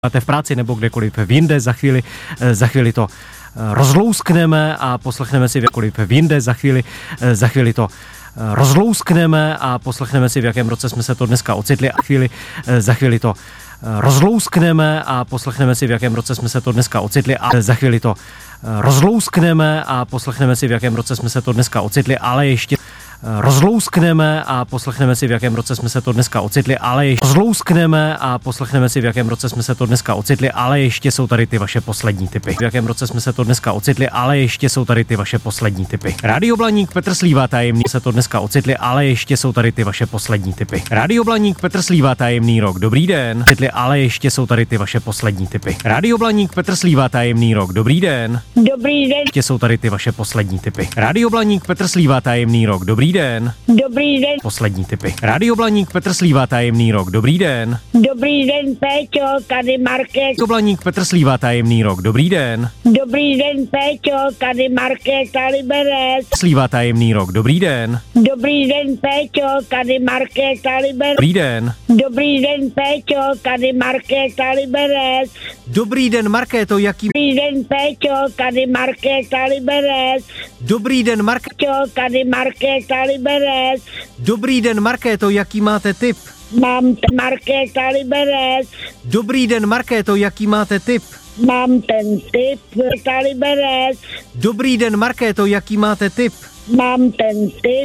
Máte v práci nebo kdekoliv jinde, za chvíli to rozlouskneme a poslechneme si kdekoliv jinde, za chvíli to rozlouskneme a poslechneme si, v jakém roce jsme se to dneska ocitli a za chvíli to rozlouskneme a poslechneme si, v jakém roce jsme se to dneska ocitli a za chvíli to rozlouskneme a poslechneme si, v jakém roce jsme se to dneska ocitli, ale ještě rozlouskneme a poslechneme si, v jakém roce jsme se to dneska ocitli, ale ještě rozlouskneme a poslechneme si, v jakém roce jsme se to dneska ocitli, ale ještě jsou tady ty vaše poslední tipy. V jakém roce jsme se to dneska ocitli, ale ještě jsou tady ty vaše poslední tipy. Rádio Blaník, Petr Slíva, tajemný se to dneska ocitli, ale ještě jsou tady ty vaše poslední tipy. Rádio Blaník, Petr Slíva, tajemný rok, dobrý den. Ale ještě jsou tady ty vaše poslední tipy. Rádio Blaník, Petr Slíva, tajemný rok, dobrý den. Dobrý den. Ještě jsou tady ty vaše poslední tipy. Rádio Blaník, Petr Slíva, tajemný rok, dobrý den. Dobrý den. Poslední tipy. Rádio Blaník, Petr Slíva, tajemný rok, dobrý den. Dobrý den, Péťo, tady Markéta. Rádio Blaník, Petr Slíva, tajemný rok, dobrý den. Dobrý den, Péťo, tady Markéta Liberec. Slíva, tajemný rok, dobrý den. Dobrý den, Péťo, tady Markéta Liberec. Dobrý den. Dobrý den, Péťo, tady Markéta Liberec. Dobrý den, Markéto, jaký... Dobrý den, Péťo, tady Markéta Liberec. Dobrý den, Péťo, tady Markéta Liberec. Dobrý den, Markéto, jaký máte tip? Mám Markéta Liberec. Dobrý den, Markéto, jaký máte tip? Mám ten typ Liberec. Dobrý den, Markéto, jaký máte tip? Mám ten typ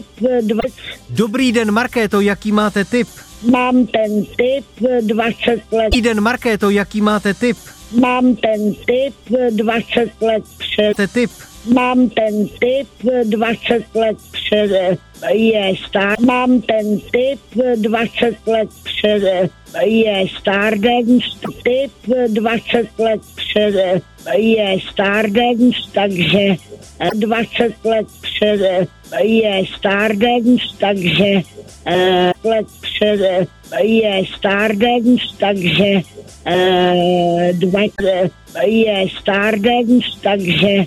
Dobrý den, Markéto, jaký máte tip? Mám ten typ 20 let. Dobrý den, Markéto, jaký máte tip? Mám ten typ 20 let před. Tip. Mám ten typ 20 let před. Je star. Mám ten typ 20 let před. Je Stardance. Typ 20 let před. Je Stardance, takže 20 let před. Je Stardance, takže let před. Je Stardance, takže 20 je Stardance, takže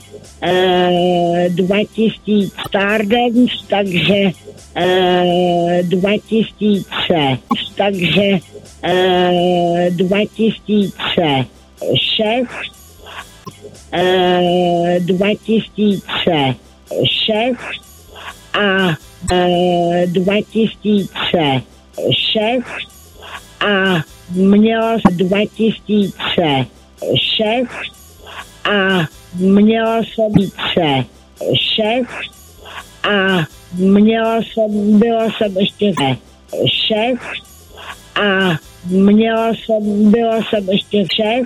2000 Stardance, takže 2000, takže 2006, 2006 a 2006 a mělo 2006 a mělo jsem více 6 a mělo jsem, bylo jsem ještě 6 a mělo jsem, bylo jsem ještě 6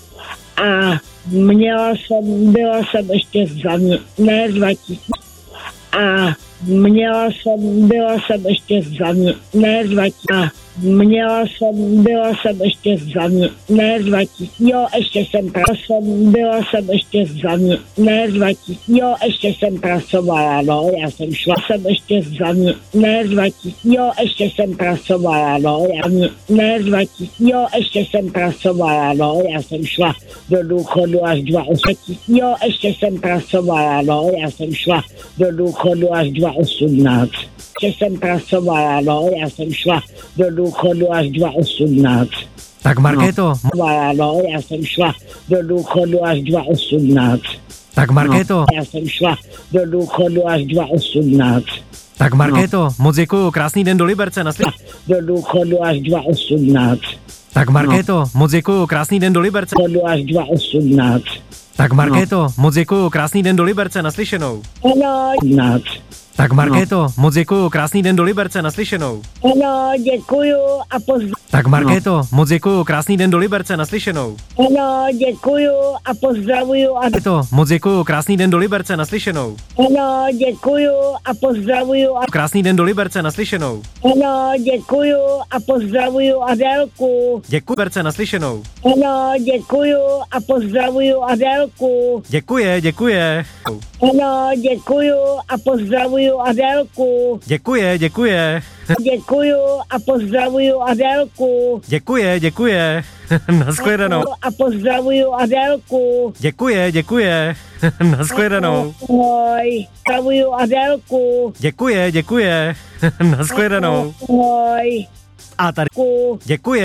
a mělo jsem, bylo jsem ještě ne 2000 a mělo jsem, bylo jsem ještě ne 2000 a mělo jsem, bylo jsem ještě ne 2000, jo, ještě jsem bylo jsem ještě ne 2000, jo, ještě jsem pracovala, no, já jsem šla, jsem ještě ne 2000, jo, ještě jsem pracovala, no, já ne 2000, jo, ještě jsem pracovala, no, já jsem šla do důchodu až 2000, jo, ještě jsem pracovala, no, já jsem šla do důchodu až 2018. Ještě jsem pracovala, no, já jsem šla do důchodu až 2018. Tak Markéto. No, já jsem šla do důchodu až 2018. Tak Markéto. Já jsem šla do důchodu až 2018. Tak Markéto, moc děkuju, krásný den do Liberce, do důchodu až 2018. Tak Markéto, moc děkuju, krásný den do Liberce. Do až 2018. Tak Markéto, moc děkuju, krásný den do Liberce, naslyšenou. Ano. Tak Markéto, moc děkuju, krásný den do Liberce, naslyšenou. Ano, děkuju a Tak Markéto, moc děkuju, krásný den do Liberce, naslyšenou. Ano, děkuju a pozdravuju a moc děkuju, krásný den do Liberce, naslyšenou. Ano, děkuju a pozdravuju a krásný den do Liberce, naslyšenou. Ano, děkuju a pozdravuju Adélku. Děkuji, Liberce, naslyšenou. Ano, děkuju a pozdravuju Adélku. Děkuje. Ano, děkuju a pozdravuju Adélku. Děkuje. Děkuju a pozdravuju Adélku. Děkuje. Nashledanou. A pozdravuju Adélku. Děkuje. Nashledanou. Ahoj. Pozdravuju Adélku. Děkuje. Nashledanou. Ahoj. A tady. Děkuje.